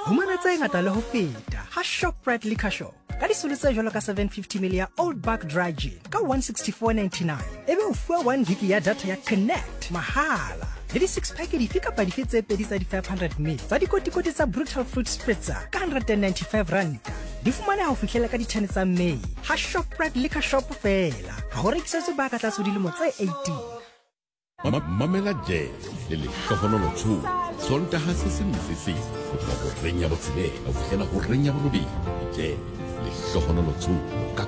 Humana tse ngata le ho feta ha Shoprite Liquor Shop ka disolo tse jwalo ka 750ml ya Old Buck Dry Gin ka 164.99 ebe o fuwa 1 gig ya data ya Connect mahala le di 6 pack di fika pa di fetse pedi tsa di 500ml tsa dikotikoti tsa Brutal Fruit Spritzer ka 195 rand di fumana ha o fihlela ka di 10 tsa May ha Shoprite Liquor Shop fela ha ho rekisetswe ba ka tlatso dilemo tse 18 Mamela J le lehlohonolo tsho sontaha se seng ho renya botsebelo ho fihlela ho renya bolobi je lehlohonolo tsho ka